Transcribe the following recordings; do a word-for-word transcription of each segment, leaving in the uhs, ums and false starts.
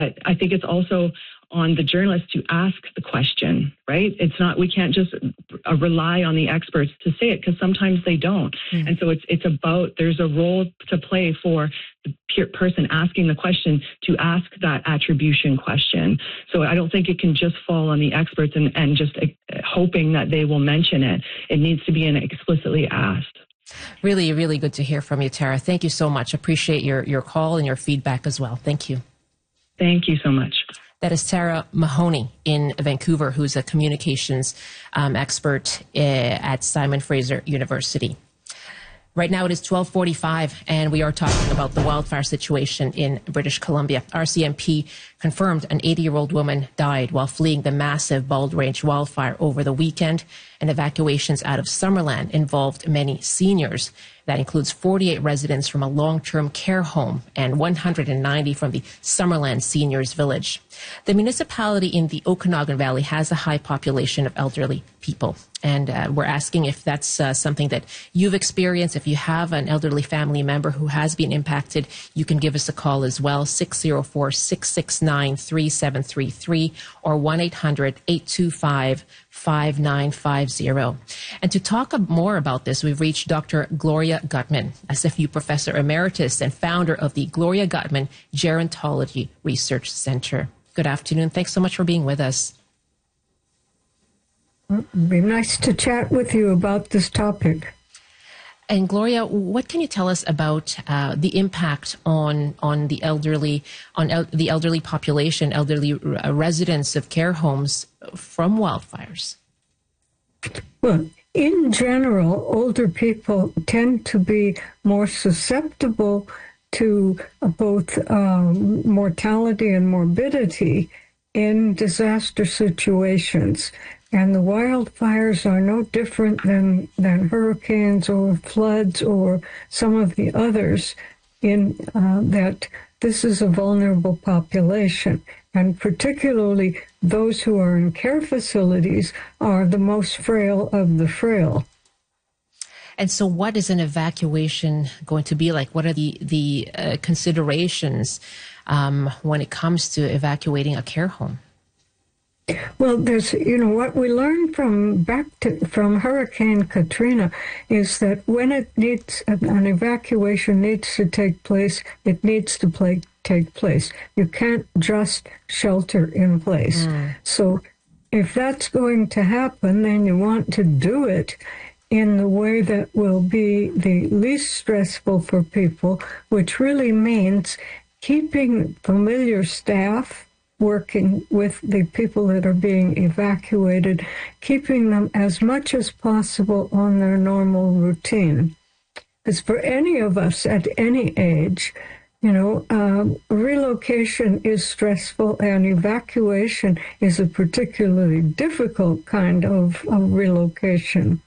I think it's also on the journalist to ask the question, right? It's not, we can't just uh, rely on the experts to say it, because sometimes they don't. Mm. And so it's it's about, there's a role to play for the person asking the question to ask that attribution question. So I don't think it can just fall on the experts and, and just uh, hoping that they will mention it. It needs to be an explicitly asked. Really, really good to hear from you, Tara. Thank you so much. Appreciate your, your call and your feedback as well. Thank you. Thank you so much. That is Tara Mahoney in Vancouver, who's a communications um, expert uh, at Simon Fraser University. Right now it is twelve forty-five, and we are talking about the wildfire situation in British Columbia. R C M P confirmed an eighty-year-old woman died while fleeing the massive Bald Range wildfire over the weekend, and evacuations out of Summerland involved many seniors. That includes forty-eight residents from a long-term care home and one hundred ninety from the Summerland Seniors Village. The municipality in the Okanagan Valley has a high population of elderly people, and uh, we're asking if that's uh, something that you've experienced. If you have an elderly family member who has been impacted, you can give us a call as well, six oh four, six six nine, three seven three three or one eight hundred, eight two five, five nine five zero. And to talk more about this, we've reached Doctor Gloria Gutman, S F U Professor Emeritus and founder of the Gloria Gutman Gerontology Research Center. Good afternoon. Thanks so much for being with us. It'd be nice to chat with you about this topic. And Gloria, what can you tell us about uh, the impact on on the elderly, on el- the elderly population, elderly uh, residents of care homes from wildfires? Well, in general, older people tend to be more susceptible to both um, mortality and morbidity in disaster situations. And the wildfires are no different than, than hurricanes or floods or some of the others, in uh, that this is a vulnerable population. And particularly those who are in care facilities are the most frail of the frail. And so what is an evacuation going to be like? What are the, the uh, considerations um, when it comes to evacuating a care home? Well, there's, you know, what we learned from back to, from Hurricane Katrina is that when it needs, an evacuation needs to take place, it needs to play, take place. You can't just shelter in place. Mm. So if that's going to happen, then you want to do it in the way that will be the least stressful for people, which really means keeping familiar staff working with the people that are being evacuated, keeping them as much as possible on their normal routine. Because for any of us at any age, you know, um, relocation is stressful, and evacuation is a particularly difficult kind of, of relocation.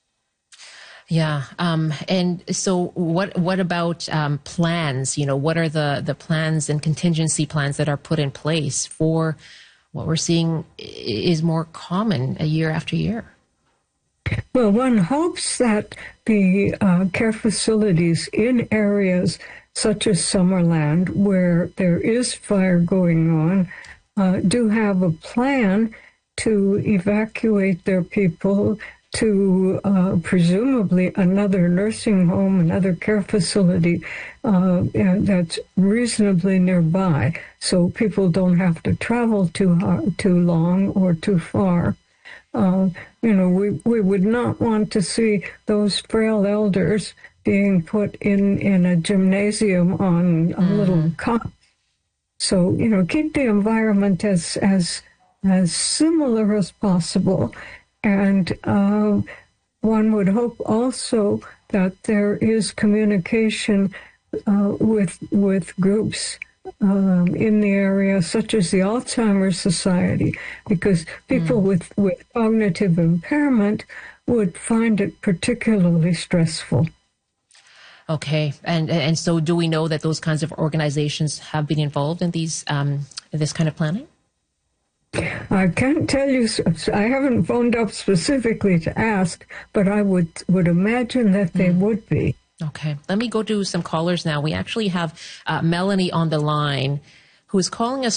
Yeah. Um, and so what, what about, um, plans? You know, what are the, the plans and contingency plans that are put in place for what we're seeing is more common a year after year? Well, one hopes that the uh, care facilities in areas such as Summerland, where there is fire going on, uh, do have a plan to evacuate their people to uh, presumably another nursing home, another care facility uh, that's reasonably nearby, so people don't have to travel too hard, too long or too far. Uh, you know, we, we would not want to see those frail elders being put in, in a gymnasium on a mm. little cot. So, you know, keep the environment as as as similar as possible. And uh, one would hope also that there is communication uh, with with groups um, in the area, such as the Alzheimer's Society, because people mm. with, with cognitive impairment would find it particularly stressful. Okay, and and so do we know that those kinds of organizations have been involved in these um, this kind of planning? I can't tell you. I haven't phoned up specifically to ask, but I would would imagine that they mm. would be. Okay, let me go to some callers now. We actually have uh, Melanie on the line, who is calling us